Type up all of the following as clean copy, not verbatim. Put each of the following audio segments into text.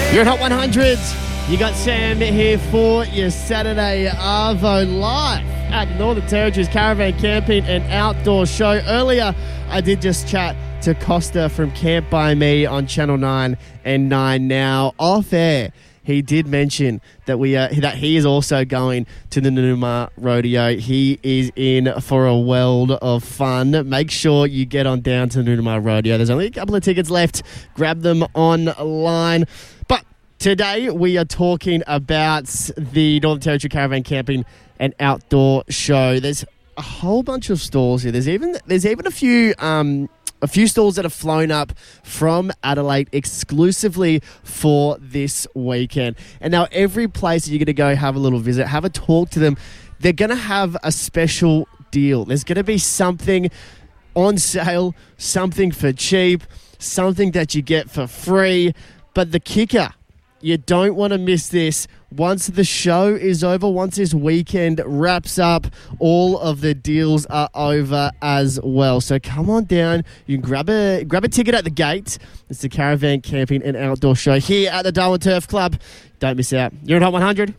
You're at Hot 100. You got Sam here for your Saturday Arvo live at Northern Territories Caravan Camping and Outdoor Show. Earlier, I did just chat to Costa from Camp By Me on Channel 9 and 9 Now. Off air, he did mention that that he is also going to the Noonamar Rodeo. He is in for a world of fun. Make sure you get on down to the Noonamar Rodeo. There's only a couple of tickets left. Grab them online. But today we are talking about the Northern Territory Caravan Camping and Outdoor Show. There's a whole bunch of stalls here. There's even a few stalls that have flown up from Adelaide exclusively for this weekend. And now every place that you're going to go have a little visit, have a talk to them, they're going to have a special deal. There's going to be something on sale, something for cheap, something that you get for free. But the kicker, you don't want to miss this. Once the show is over, once this weekend wraps up, all of the deals are over as well. So come on down. You can grab a ticket at the gate. It's the Caravan Camping and Outdoor Show here at the Darwin Turf Club. Don't miss out. You're at Hot 100.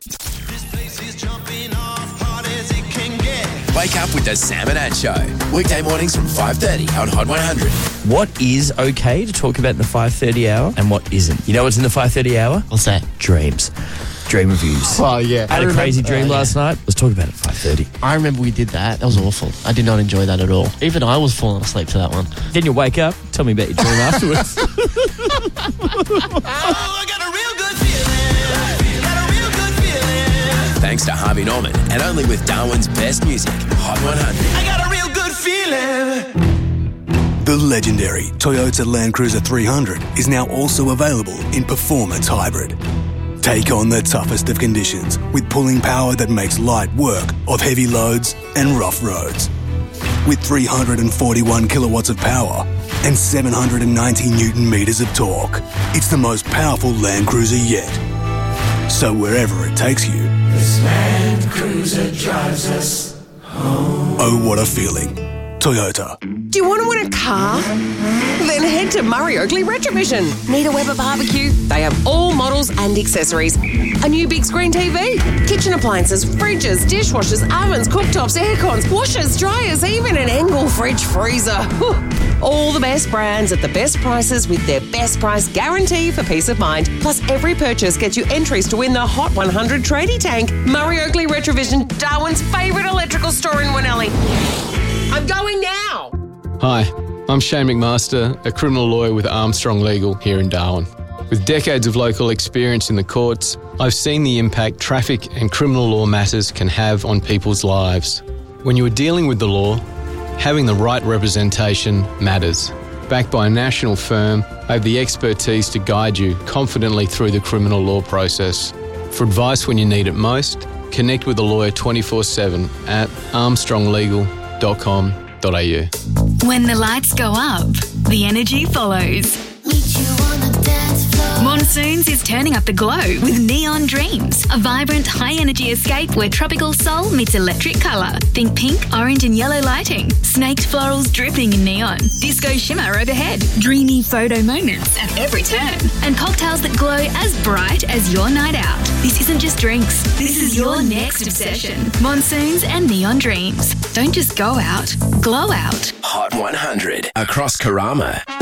Wake up with the Sam and Ad Show. Weekday mornings from 5:30 on Hot 100. What is okay to talk about in the 5:30 hour and what isn't? You know what's in the 5:30 hour? What's that? Dreams. Dream reviews. Oh, yeah. I had a crazy dream last night. Let's talk about it at 5:30. I remember we did that. That was awful. I did not enjoy that at all. Even I was falling asleep to that one. Then you wake up, tell me about your dream afterwards. Oh, I got a real good feeling. Got a real good feeling. Thanks to Harvey Norman and only with Darwin's best music, Hot 100. I got a real good feeling. The legendary Toyota Land Cruiser 300 is now also available in Performance Hybrid. Take on the toughest of conditions with pulling power that makes light work of heavy loads and rough roads. With 341 kilowatts of power and 790 Newton meters of torque, it's the most powerful Land Cruiser yet. So wherever it takes you, this Land Cruiser drives us home. Oh, what a feeling. Toyota. Do you want to win a car? Then head to Murray Oakley Retrovision. Need a Weber barbecue? They have all models and accessories. A new big screen TV, kitchen appliances, fridges, dishwashers, ovens, cooktops, aircons, washers, dryers, even an Engel fridge freezer. Whew. All the best brands at the best prices with their best price guarantee for peace of mind. Plus, every purchase gets you entries to win the Hot 100 tradie tank. Murray Oakley Retrovision, Darwin's favourite electrical store in Winnelly. I'm going now. Hi, I'm Shane McMaster, a criminal lawyer with Armstrong Legal here in Darwin. With decades of local experience in the courts, I've seen the impact traffic and criminal law matters can have on people's lives. When you are dealing with the law, having the right representation matters. Backed by a national firm, I have the expertise to guide you confidently through the criminal law process. For advice when you need it most, connect with a lawyer 24/7 at armstronglegal.com.au. When the lights go up, the energy follows. Monsoons is turning up the glow with Neon Dreams, a vibrant, high-energy escape where tropical soul meets electric colour. Think pink, orange and yellow lighting, snaked florals dripping in neon, disco shimmer overhead, dreamy photo moments at every turn, and cocktails that glow as bright as your night out. This isn't just drinks. This is your next obsession. Monsoons and Neon Dreams. Don't just go out, glow out. Hot 100 across Karama.